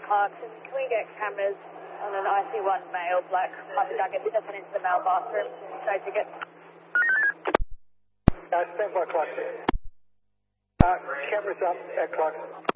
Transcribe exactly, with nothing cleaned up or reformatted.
Clarkson. Can we get cameras on an I C one male black puppy nugget that just went into the male bathroom? So ticket. Uh, stand by Clarkson. Uh, cameras up at Clarkson.